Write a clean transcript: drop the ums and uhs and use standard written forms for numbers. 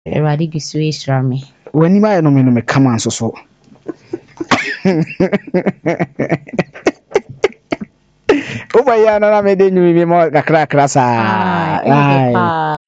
Everybody gives you me. When you buy no me come on so. Oh my, na me de nyu bi mo kakra kra sa. Ah,